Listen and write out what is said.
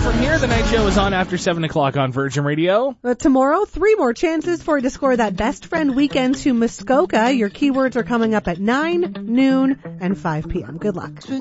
from here. The Night Show is on after 7 o'clock on Virgin Radio. Tomorrow, 3 more chances for you to score that Best Friend weekend to Muskoka. Your keywords are coming up at 9, noon, and 5 p.m. Good luck.